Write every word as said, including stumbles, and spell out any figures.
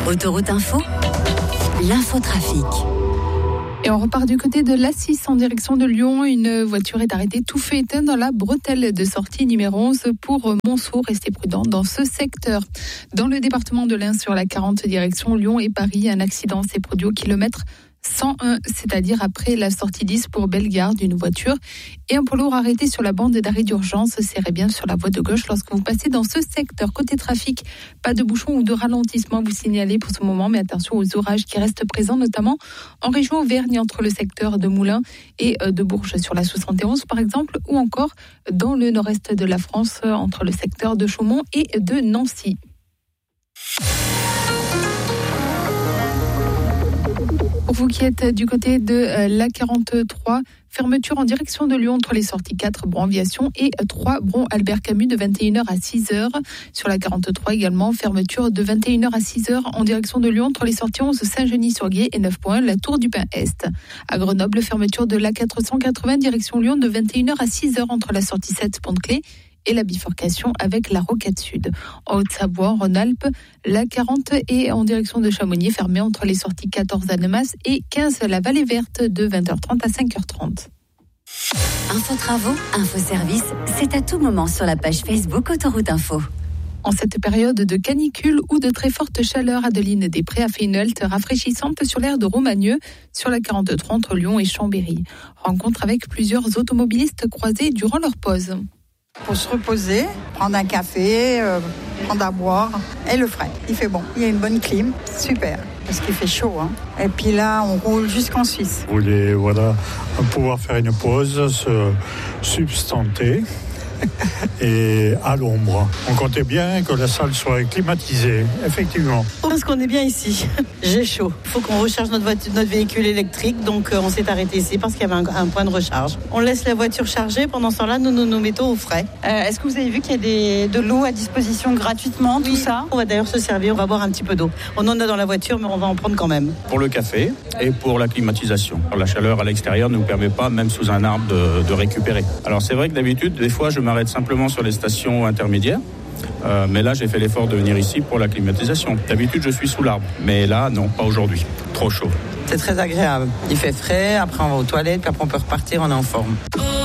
Autoroute Info, l'infotrafic. Et on repart du côté de l'A six en direction de Lyon. Une voiture est arrêtée tout feu éteint dans la bretelle de sortie numéro onze pour Monceau. Restez prudents dans ce secteur. Dans le département de l'Ain, sur la quarante direction Lyon et Paris, un accident s'est produit au kilomètre cent un, c'est-à-dire après la sortie dix pour Bellegarde d'une voiture. Et un poids lourd arrêté sur la bande d'arrêt d'urgence. Serrez bien sur la voie de gauche lorsque vous passez dans ce secteur. Côté trafic, pas de bouchons ou de ralentissement vous signalez pour ce moment, mais attention aux orages qui restent présents, notamment en région Auvergne, entre le secteur de Moulins et de Bourges sur la soixante et onze par exemple, ou encore dans le nord-est de la France, entre le secteur de Chaumont et de Nancy. Pour vous qui êtes du côté de l'A quarante-trois, fermeture en direction de Lyon entre les sorties quatre Bron Aviation et trois Bron Albert Camus de vingt et une heures à six heures. Sur la quarante-trois également, fermeture de vingt et une heures à six heures en direction de Lyon entre les sorties onze Saint-Genis-sur-Guiers et neuf point un la Tour du Pin Est. À Grenoble, fermeture de l'A quatre cent quatre-vingts direction Lyon de vingt et une heures à six heures entre la sortie sept Pont-de-Clé et la bifurcation avec la Rocade Sud. En Haute-Savoie, en Rhône-Alpes, l'A quarante est en direction de Chamonix, fermée entre les sorties quatorze Annemasse et quinze la Vallée Verte de vingt heures trente à cinq heures trente. Info travaux, info service, c'est à tout moment sur la page Facebook Autoroute Info. En cette période de canicule ou de très forte chaleur, Adeline Després a fait une halte rafraîchissante sur l'aire de Romagneux, sur la quarante-trois entre Lyon et Chambéry. Rencontre avec plusieurs automobilistes croisés durant leur pause. Pour se reposer, prendre un café, euh, prendre à boire. Et le frais, il fait bon. Il y a une bonne clim, super, parce qu'il fait chaud. Hein. Et puis là, on roule jusqu'en Suisse. Vous voulez voilà, pouvoir faire une pause, se substanter et à l'ombre. On comptait bien que la salle soit climatisée, effectivement. Je pense qu'on est bien ici. J'ai chaud. Il faut qu'on recharge notre, voiture, notre véhicule électrique, donc euh, on s'est arrêté ici parce qu'il y avait un, un point de recharge. On laisse la voiture chargée, pendant ce temps-là, nous nous, nous mettons au frais. Euh, est-ce que vous avez vu qu'il y a des, de l'eau à disposition gratuitement, oui, tout ça? On va d'ailleurs se servir, on va boire un petit peu d'eau. On en a dans la voiture, mais on va en prendre quand même. Pour le café et pour la climatisation. La chaleur à l'extérieur ne nous permet pas, même sous un arbre, de, de récupérer. Alors c'est vrai que d'habitude, des fois, je m'arrête simplement sur les stations intermédiaires. Euh, mais là, j'ai fait l'effort de venir ici pour la climatisation. D'habitude, je suis sous l'arbre. Mais là, non, pas aujourd'hui. Trop chaud. C'est très agréable. Il fait frais, après on va aux toilettes, puis après on peut repartir, on est en forme.